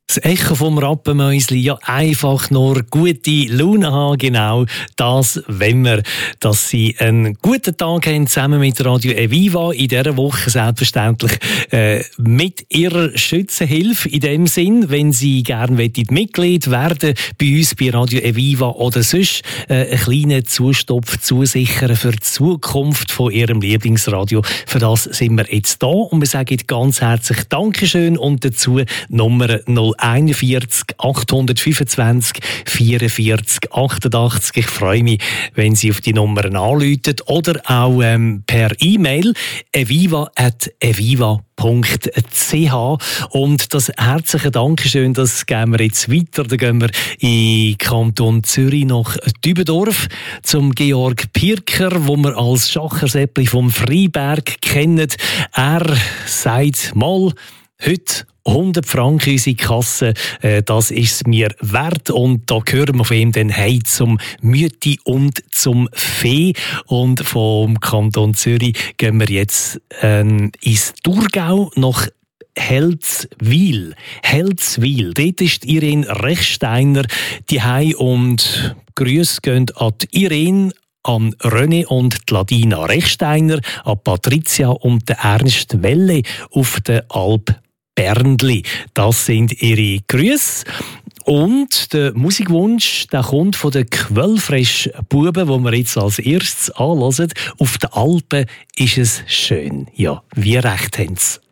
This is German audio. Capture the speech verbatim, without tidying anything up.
Das Echo vom Rappenmäusli, ja einfach nur gute Laune haben, genau das wollen wir, dass Sie einen guten Tag haben, zusammen mit Radio Eviva, in dieser Woche selbstverständlich äh, mit Ihrer Schützenhilfe, in dem Sinn, wenn Sie gerne Mitglied werden bei uns bei Radio Eviva oder sonst äh, einen kleinen Zustopf zusichern für die Zukunft von Ihrem Lieblingsradio. Für das sind wir jetzt da und wir sagen ganz herzlich Dankeschön und dazu Nummer null einundvierzig achthundertfünfundzwanzig vierundvierzig achtundachtzig. Ich freue mich, wenn Sie auf die Nummern anrufen oder auch ähm, per E-Mail eviva at eviva punkt c h. Und das herzliche Dankeschön, das geben wir jetzt weiter. Da gehen wir in Kanton Zürich nach Dübendorf zum Georg Pirker, wo wir als Schachersäppli vom Freiberg kennen. Er sagt mal, heute hundert Franken unsere Kasse, äh, das ist es mir wert. Und da hören wir von ihm dann hey zum Mütti und zum Fee. Und vom Kanton Zürich gehen wir jetzt ähm, ins Thurgau nach Helzwil. Helzwil. Dort ist Irene Rechsteiner daheim und Grüße gehen an Irene, an René und die Ladina Rechsteiner, an Patricia und den Ernst Welle auf der Alp Berndli. Das sind ihre Grüße. Und der Musikwunsch, der kommt von den Quellfresh-Buben, die wir jetzt als erstes anhören. Auf den Alpen ist es schön. Ja, wie recht haben sie.